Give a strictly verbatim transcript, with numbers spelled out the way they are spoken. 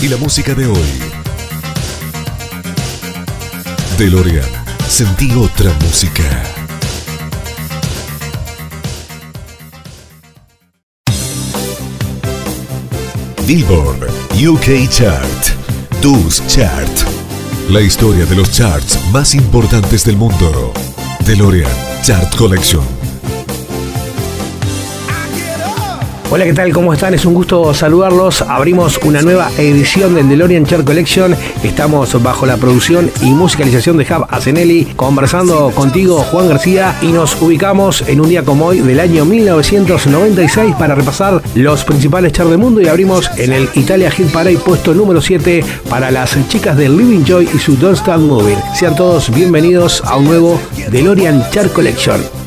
y la música de hoy. DeLorean, sentí otra música. Billboard U K Chart, Dus Chart. La historia de los charts más importantes del mundo. DeLorean Chart Collection. Hola, ¿qué tal? ¿Cómo están? Es un gusto saludarlos. Abrimos una nueva edición del DeLorean Chart Collection. Estamos bajo la producción y musicalización de Jav Asenelli, conversando contigo, Juan García, y nos ubicamos en un día como hoy del año mil novecientos noventa y seis para repasar los principales charts del mundo, y abrimos en el Italia Hit Parade puesto número siete para las chicas de Living Joy y su Don't Stop Moving. Sean todos bienvenidos a un nuevo DeLorean Chart Collection.